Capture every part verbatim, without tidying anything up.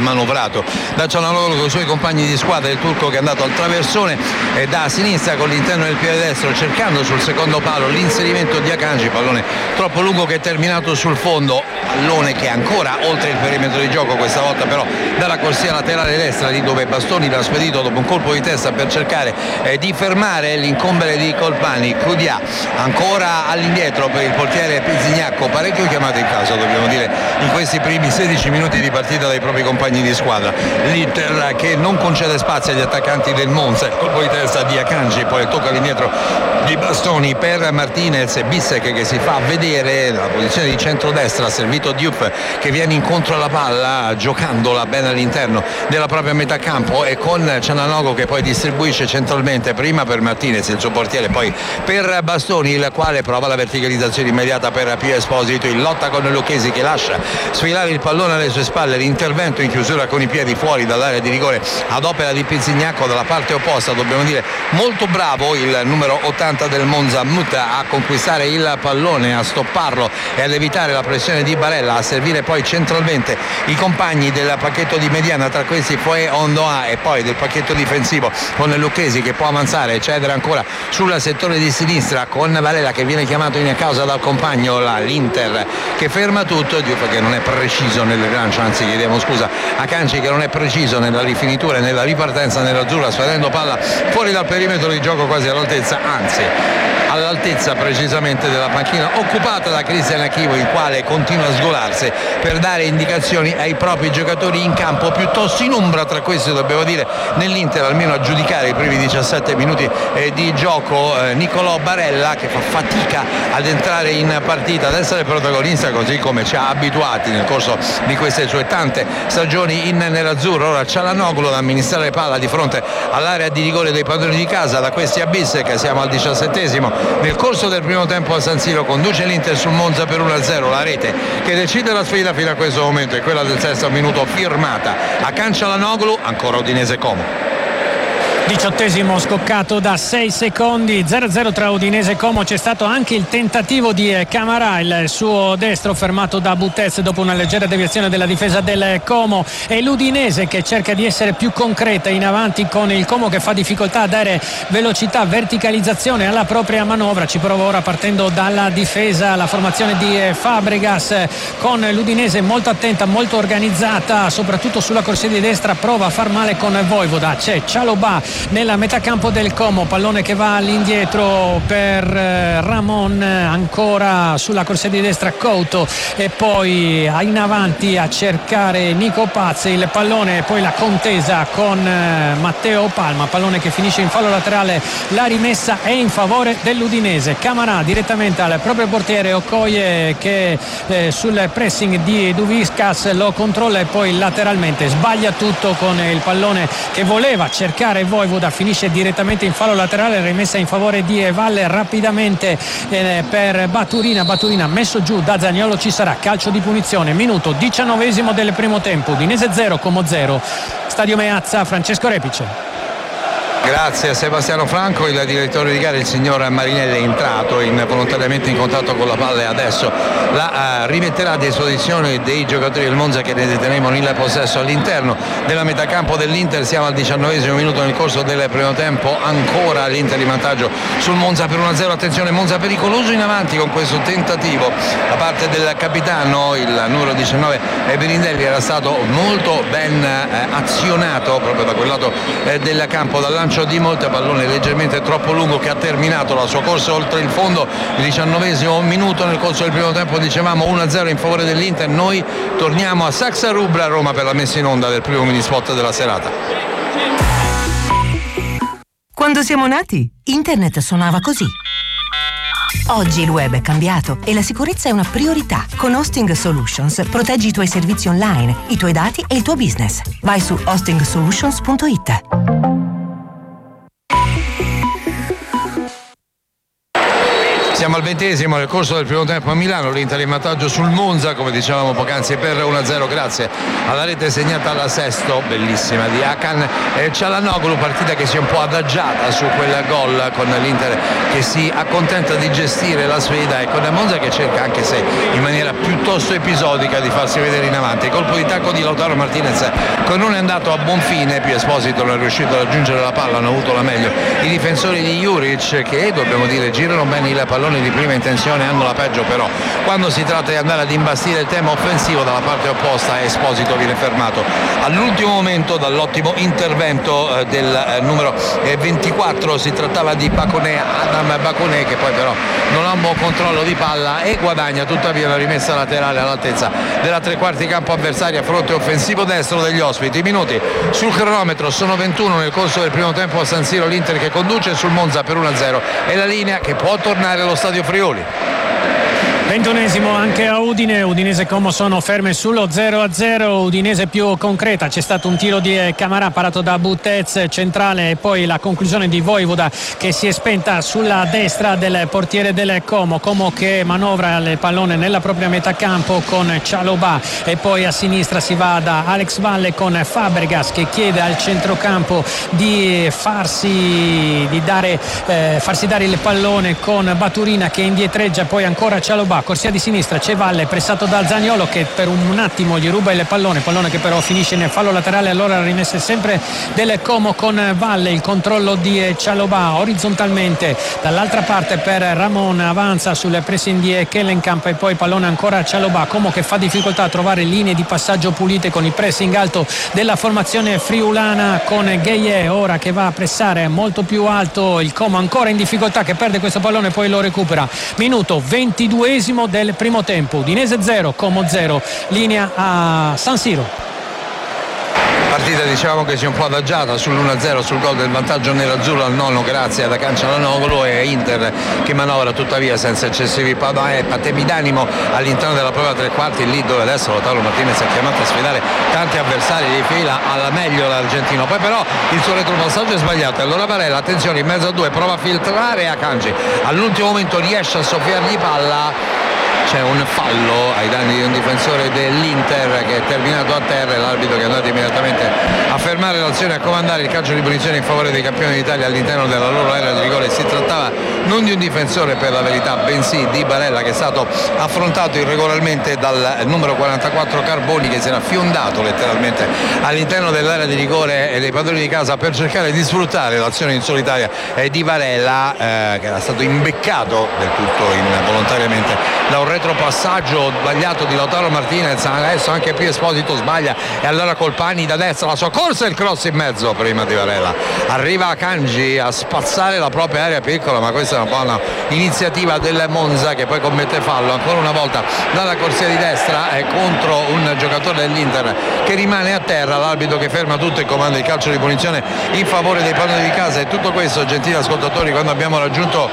manovrato da Cialanoglu con i suoi compagni di squadra, il turco che è andato al traversone e da sinistra con l'interno del piede destro cercando sul secondo palo l'inserimento di Akanji, pallone troppo lungo che è terminato sul fondo, pallone che è ancora oltre il perimetro di gioco, questa volta però dalla corsia laterale destra, lì dove Bastoni l'ha spedito dopo un colpo di testa per cercare eh, di fermare l'incombere di Colpani. Cudia ancora all'indietro per il portiere Pizzignacco, parecchio chiamato in casa dobbiamo dire in questi primi sedici minuti di partita dai propri compagni di squadra. L'Inter che non concede spazio agli attaccanti del Monza, colpo di testa di Akanji, poi tocca all'indietro di Bastoni per Martinez e Bissek che si fa vedere nella posizione di centrodestra, servito Diouf che viene incontro alla palla giocandola bene all'interno della propria metà campo e con Cialanoglu che poi distribuisce centralmente prima per Martinez il suo portiere, poi per Bastoni il quale prova la verticalizzazione immediata per Pio Esposito, in lotta con Lucchesi che lascia sfilare il pallone alle sue spalle, l'intervento in chiusura con i piedi fuori dall'area di rigore ad opera di Pizzignacco dalla parte opposta, dobbiamo dire molto bravo il numero ottanta del Monza Mutta a conquistare il pallone, a stopparlo e ad evitare la pressione di Barella, a servire poi centralmente i compagni del pacchetto di mediana, tra questi Foe Ondoa e poi del pacchetto difensivo con Lucchesi che può avanzare e cedere ancora sul settore di sinistra con Barella che viene chiamato in causa dal compagno, la, l'Inter che ferma tutto, Diouf che non è preciso nel rilancio, anzi chiediamo scusa a Akanji che non è preciso nella rifinitura e nella ripartenza nell'azzurra, spedendo palla fuori dal perimetro di gioco quasi all'altezza, anzi all'altezza precisamente della panchina occupata da Cristian Achivo, il quale continua a sgolarsi per dare indicazioni ai propri giocatori in campo, piuttosto in ombra tra questi dobbiamo dire nell'Inter, almeno a giudicare i primi diciassette minuti eh, di gioco, eh, Nicolò Barella che fa fatica ad entrare in partita, ad essere protagonista così come ci ha abituati nel corso di queste sue tante stagioni in nerazzurro. Ora Cialanoglu ad amministrare palla di fronte all'area di rigore dei padroni di casa, da questi a Bissek, siamo al diciassettesimo. Nel corso del primo tempo a San Siro conduce l'Inter sul Monza per uno a zero, la rete che decide la sfida fino a questo momento è quella del sesto minuto firmata a Cialanoglu, ancora Udinese Como. Diciottesimo scoccato da sei secondi, zero a zero tra Udinese e Como. C'è stato anche il tentativo di Camarà, il suo destro fermato da Butez dopo una leggera deviazione della difesa del Como, e l'Udinese che cerca di essere più concreta in avanti con il Como che fa difficoltà a dare velocità, verticalizzazione alla propria manovra. Ci prova ora partendo dalla difesa la formazione di Fabregas, con l'Udinese molto attenta, molto organizzata soprattutto sulla corsia di destra, prova a far male con Vojvoda, c'è Cialobà nella metà campo del Como, pallone che va all'indietro per Ramon, ancora sulla corsia di destra Couto e poi in avanti a cercare Nico Pazzi, il pallone e poi la contesa con Matteo Palma, pallone che finisce in fallo laterale, la rimessa è in favore dell'Udinese. Camarà direttamente al proprio portiere, Okoye che eh, sul pressing di Duviscas lo controlla e poi lateralmente sbaglia tutto con il pallone che voleva cercare Vojvoda, finisce direttamente in fallo laterale, rimessa in favore di Valle rapidamente eh, per Baturina, Baturina messo giù da Zaniolo, ci sarà calcio di punizione, minuto diciannovesimo del primo tempo, Udinese zero, Como zero, Stadio Meazza, Francesco Repice. Grazie a Sebastiano Franco, il direttore di gara, il signor Marinelli è entrato in, volontariamente in contatto con la palla e adesso la uh, rimetterà a disposizione dei giocatori del Monza che ne detenevano il possesso all'interno della metà campo dell'Inter. Siamo al diciannovesimo minuto nel corso del primo tempo, ancora l'Inter in vantaggio sul Monza per uno a zero. Attenzione, Monza pericoloso in avanti con questo tentativo da parte del capitano, il numero diciannove Birindelli era stato molto ben eh, azionato proprio da quel lato eh, del campo, dal lancio di Molte, pallone leggermente troppo lungo che ha terminato la sua corsa oltre il fondo. Il diciannovesimo minuto nel corso del primo tempo, dicevamo uno a zero in favore dell'Inter. Noi torniamo a Saxa Rubra a Roma per la messa in onda del primo minispot della serata. Quando siamo nati, internet suonava così. Oggi il web è cambiato e la sicurezza è una priorità. Con Hosting Solutions proteggi i tuoi servizi online, i tuoi dati e il tuo business. Vai su hosting solutions punto it. Siamo al ventesimo nel corso del primo tempo a Milano, l'Inter in vantaggio sul Monza, come dicevamo poc'anzi, per uno a zero grazie alla rete segnata alla Sesto, bellissima, di Hakan e Çalhanoğlu, partita che si è un po' adagiata su quel gol, con l'Inter che si accontenta di gestire la sfida e con il Monza che cerca, anche se in maniera piuttosto episodica, di farsi vedere in avanti. Il colpo di tacco di Lautaro Martinez che non è andato a buon fine, più Esposito non è riuscito ad raggiungere la palla, hanno avuto la meglio i difensori di Juric, che dobbiamo dire girano bene il pallone di prima intenzione, hanno la peggio però quando si tratta di andare ad imbastire il tema offensivo dalla parte opposta. Esposito viene fermato all'ultimo momento dall'ottimo intervento eh, del eh, numero eh, ventiquattro, si trattava di Baconé, Adam Baconé, che poi però non ha un buon controllo di palla e guadagna tuttavia una rimessa laterale all'altezza della tre quarti campo avversaria, fronte offensivo destro degli ospiti. I minuti sul cronometro sono ventuno nel corso del primo tempo a San Siro, l'Inter che conduce sul Monza per uno a zero e la linea che può tornare allo stadio Friuli. ventunesimo anche a Udine, Udinese Como sono ferme sullo zero a zero, Udinese più concreta, c'è stato un tiro di Camarà parato da Butez centrale e poi la conclusione di Vojvoda che si è spenta sulla destra del portiere del Como, Como che manovra il pallone nella propria metà campo con Çalhanoğlu e poi a sinistra si va da Alex Valle con Fabregas che chiede al centrocampo di farsi di dare eh, farsi dare il pallone con Baturina che indietreggia, poi ancora Çalhanoğlu, corsia di sinistra, c'è Valle pressato da Zaniolo che per un attimo gli ruba il pallone, pallone che però finisce nel fallo laterale, allora rimesse sempre del Como con Valle, il controllo di Çalhanoğlu orizzontalmente dall'altra parte per Ramon, avanza sul pressing di Kellenkamp e poi pallone ancora a Çalhanoğlu, Como che fa difficoltà a trovare linee di passaggio pulite con il pressing alto della formazione friulana con Gueye ora che va a pressare molto più alto, il Como ancora in difficoltà che perde questo pallone e poi lo recupera. Minuto ventiduesimo del primo tempo, Udinese zero, Como zero, linea a San Siro. Partita diciamo che si è un po' adagiata sull'uno a zero sul gol del vantaggio nerazzurro al nono grazie ad Hakan Çalhanoğlu e Inter che manovra tuttavia senza eccessivi patemi d'animo all'interno della propria tre quarti, lì dove adesso Lautaro Martinez è chiamato a sfidare tanti avversari di fila, alla meglio l'argentino, poi però il suo retropassaggio è sbagliato e allora Varela, attenzione, in mezzo a due, prova a filtrare Akanji, all'ultimo momento riesce a soffiargli palla, c'è un fallo ai danni di un difensore dell'Inter che è terminato a terra e l'arbitro che è andato immediatamente a fermare l'azione e a comandare il calcio di punizione in favore dei campioni d'Italia all'interno della loro area di rigore. Si trattava non di un difensore per la verità, bensì di Barella che è stato affrontato irregolarmente dal numero quarantaquattro Carboni che si era fiondato letteralmente all'interno dell'area di rigore e dei padroni di casa per cercare di sfruttare l'azione insolitaria di Varela eh, che era stato imbeccato del tutto involontariamente da un retropassaggio sbagliato di Lautaro Martinez. Adesso anche qui Esposito sbaglia e allora Colpani da destra, la sua corsa e il cross in mezzo prima di Varela, arriva Akanji a spazzare la propria area piccola, ma questa è una buona iniziativa del Monza che poi commette fallo ancora una volta dalla corsia di destra e contro un giocatore dell'Inter che rimane a terra, l'arbitro che ferma tutto e comanda il calcio di punizione in favore dei padroni di casa. E tutto questo, gentili ascoltatori, quando abbiamo raggiunto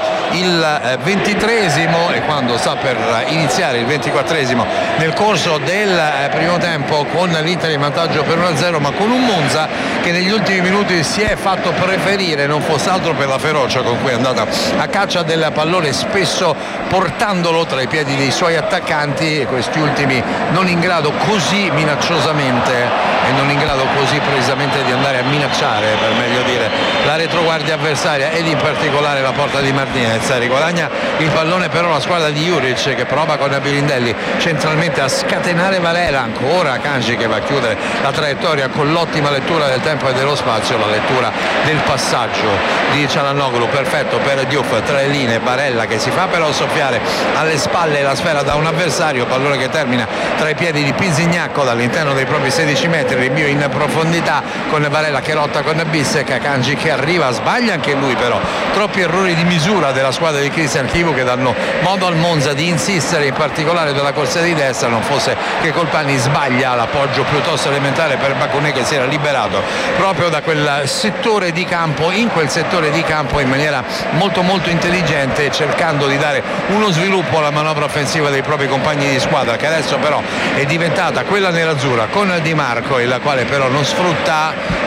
il ventitreesimo e quando sta per iniziare il ventiquattresimo nel corso del primo tempo, con l'Inter in vantaggio per uno a zero, ma con un Monza che negli ultimi minuti si è fatto preferire, non fosse altro per la ferocia con cui è andata a caccia del pallone, spesso portandolo tra i piedi dei suoi attaccanti, e questi ultimi non in grado così minacciosamente e non in grado così precisamente di andare a minacciare, per meglio dire, la retroguardia avversaria ed in particolare la porta di Martinez. Riguadagna il pallone però la squadra di Juric che prova con Birindelli centralmente a scatenare Varela, ancora Akanji che va a chiudere la traiettoria con l'ottima lettura del tempo e dello spazio, la lettura del passaggio di Çalhanoğlu perfetto per Diouf, tra le linee, Barella che si fa però soffiare alle spalle la sfera da un avversario, pallone che termina tra i piedi di Pisignacco dall'interno dei propri sedici metri, rinvio in profondità con Varela che lotta con Bissek, Akanji che arriva, sbaglia anche lui però, troppi errori di misura della squadra di Christian Chivu che danno modo al Monza di insistere, in particolare dalla corsia di destra, non fosse che Colpani sbaglia l'appoggio piuttosto elementare per Baconé che si era liberato proprio da quel settore di campo, in quel settore di campo in maniera molto molto intelligente, cercando di dare uno sviluppo alla manovra offensiva dei propri compagni di squadra, che adesso però è diventata quella nerazzurra con Di Marco, il quale però non sfrutta l'inerzia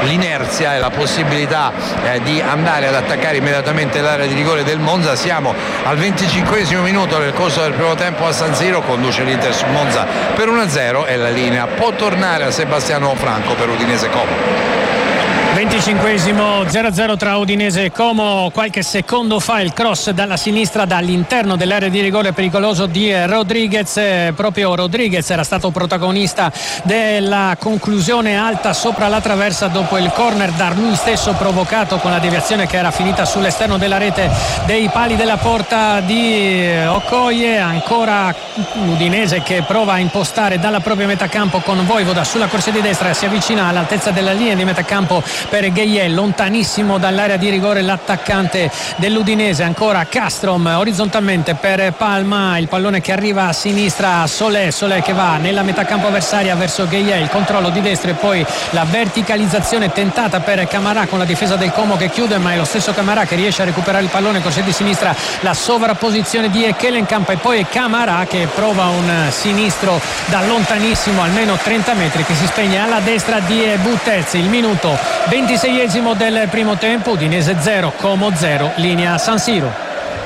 l'inerzia e la possibilità eh, di andare ad attaccare immediatamente l'area di rigore del Monza. Siamo al venticinquesimo minuto nel corso del primo tempo a San Siro, conduce l'Inter su Monza per uno a zero e la linea può tornare a Sebastiano Franco per Udinese Como. venticinquesimo, zero a zero tra Udinese e Como. Qualche secondo fa il cross dalla sinistra dall'interno dell'area di rigore pericoloso di Rodriguez. Eh, proprio Rodriguez era stato protagonista della conclusione alta sopra la traversa dopo il corner da lui stesso provocato con la deviazione che era finita sull'esterno della rete dei pali della porta di Okoye. Ancora Udinese che prova a impostare dalla propria metà campo con Voivoda sulla corsia di destra, si avvicina all'altezza della linea di metà campo per Gueye, lontanissimo dall'area di rigore l'attaccante dell'Udinese. Ancora Castrom orizzontalmente per Palma, il pallone che arriva a sinistra, Solé, Solé che va nella metà campo avversaria verso Gueye, il controllo di destra e poi la verticalizzazione tentata per Camarà con la difesa del Como che chiude, ma è lo stesso Camarà che riesce a recuperare il pallone, corsia di sinistra, la sovrapposizione di Ekelenkamp e poi Camarà che prova un sinistro da lontanissimo, almeno trenta metri, che si spegne alla destra di Butez. Il minuto ventiseiesimo del primo tempo, Udinese zero, Como zero, linea San Siro.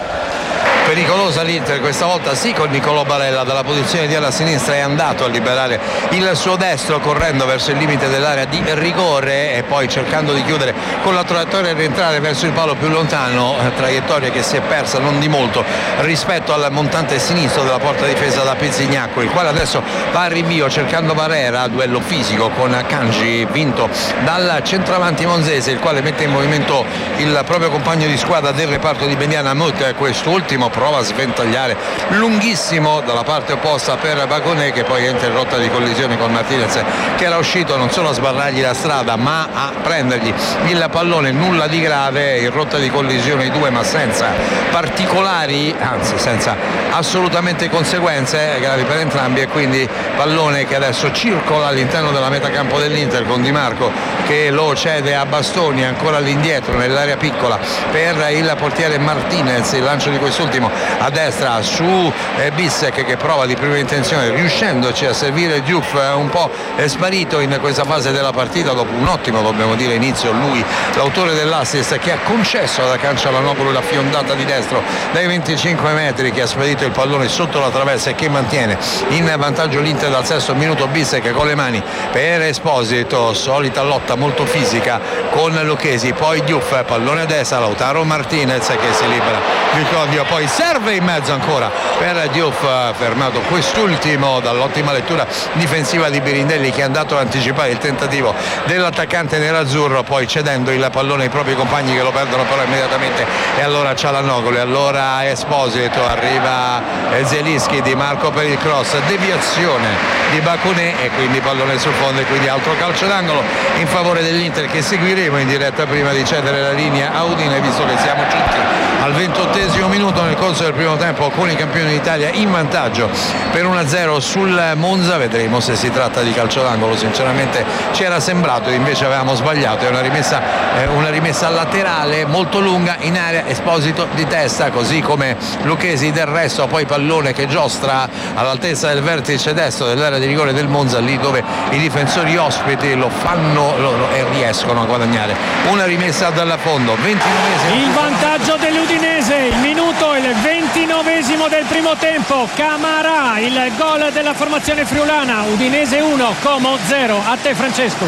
Pericolosa l'Inter questa volta, sì, con Nicolò Barella dalla posizione di ala sinistra è andato a liberare il suo destro correndo verso il limite dell'area di rigore e poi cercando di chiudere con la traiettoria e rientrare verso il palo più lontano, traiettoria che si è persa non di molto rispetto al montante sinistro della porta difesa da Pizzignacco, il quale adesso va al rinvio cercando Barrera, duello fisico con Kanji vinto dal centravanti monzese, il quale mette in movimento il proprio compagno di squadra del reparto di Beniana Mut, quest'ultimo prova a sventagliare lunghissimo dalla parte opposta per Baconè che poi entra in rotta di collisione con Martinez che era uscito non solo a sbarrargli la strada ma a prendergli il pallone, nulla di grave, in rotta di collisione i due ma senza particolari, anzi senza assolutamente conseguenze gravi per entrambi, e quindi pallone che adesso circola all'interno della metacampo dell'Inter con Di Marco che lo cede a Bastoni ancora all'indietro nell'area piccola per il portiere Martinez, il lancio di quest'ultimo a destra su eh, Bissek che prova di prima intenzione riuscendoci a servire Diouf, eh, un po' è sparito in questa fase della partita dopo un ottimo, dobbiamo dire, inizio. Lui l'autore dell'assist che ha concesso ad Akanji Çalhanoğlu la fiondata di destro dai venticinque metri, che ha spedito il pallone sotto la traversa e che mantiene in vantaggio l'Inter dal sesto minuto. Bissek con le mani per Esposito, solita lotta molto fisica con Lucchesi, poi Diouf, pallone a destra, Lautaro Martinez che si libera Ricordio, poi serve in mezzo ancora per Diouf, fermato quest'ultimo dall'ottima lettura difensiva di Birindelli che è andato ad anticipare il tentativo dell'attaccante nerazzurro, poi cedendo il pallone ai propri compagni che lo perdono però immediatamente, e allora Çalhanoğlu, e allora Esposito, arriva Zielinski, Di Marco per il cross, deviazione di Baconè e quindi pallone sul fondo e quindi altro calcio d'angolo in favore dell'Inter che seguiremo in diretta prima di cedere la linea a Udine, visto che siamo giunti al ventottesimo minuto nel corso del primo tempo con i campioni d'Italia in vantaggio per uno a zero sul Monza. Vedremo se si tratta di calcio d'angolo, sinceramente ci era sembrato, invece avevamo sbagliato. È una rimessa, eh, una rimessa laterale molto lunga in area, Esposito di testa così come Lucchesi del resto, poi pallone che giostra all'altezza del vertice destro dell'area di rigore del Monza, lì dove i difensori ospiti lo fanno lo, lo, e riescono a guadagnare una rimessa dal fondo. ventinovesimo il vantaggio dell'Udinese, il minuto il ventinovesimo del primo tempo. Camarà, il gol della formazione friulana. Udinese uno, Como zero. A te Francesco.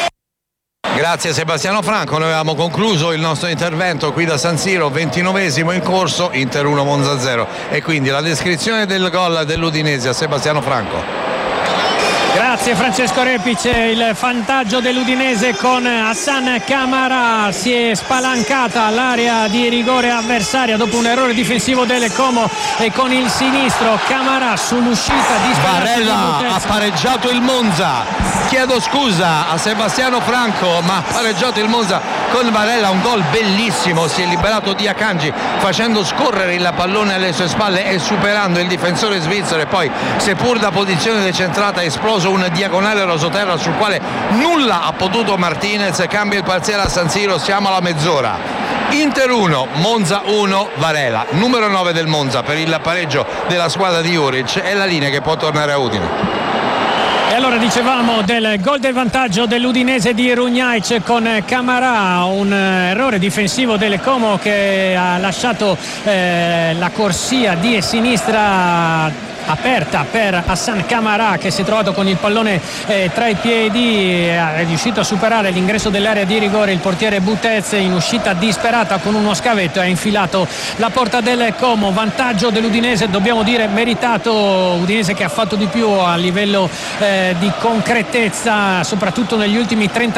Grazie Sebastiano Franco, noi avevamo concluso il nostro intervento qui da San Siro, ventinovesimo in corso, Inter uno Monza zero, e quindi la descrizione del gol dell'Udinese a Sebastiano Franco. Grazie Francesco Repic, il vantaggio dell'Udinese con Hassan Camarà, si è spalancata l'area di rigore avversaria dopo un errore difensivo del Como e con il sinistro Camarà sull'uscita di Barella ha pareggiato il Monza, chiedo scusa a Sebastiano Franco, ma ha pareggiato il Monza con Barella, un gol bellissimo, si è liberato di Akanji facendo scorrere il pallone alle sue spalle e superando il difensore svizzero, e poi seppur da posizione decentrata è esploso un diagonale rosoterra sul quale nulla ha potuto Martinez. Cambia il parziale a San Siro, siamo alla mezz'ora. Inter uno, Monza uno, Varela, numero nove del Monza per il pareggio della squadra di Juric, è la linea che può tornare a Udine. E allora dicevamo del gol del vantaggio dell'Udinese di Runjaic con Camarà, un errore difensivo del Como che ha lasciato eh, la corsia di sinistra aperta per Hassan Camarà, che si è trovato con il pallone eh, tra i piedi, è riuscito a superare l'ingresso dell'area di rigore il portiere Butez in uscita disperata con uno scavetto e ha infilato la porta del Como. Vantaggio dell'Udinese, dobbiamo dire meritato, Udinese che ha fatto di più a livello eh, di concretezza soprattutto negli ultimi trenta